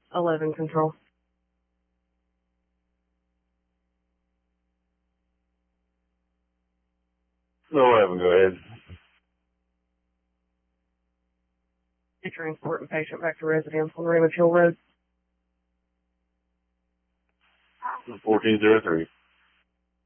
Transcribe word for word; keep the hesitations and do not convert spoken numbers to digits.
eleven control. No, eleven, go ahead. You're transporting patient back to residence on Raymond Hill Road. fourteen oh three.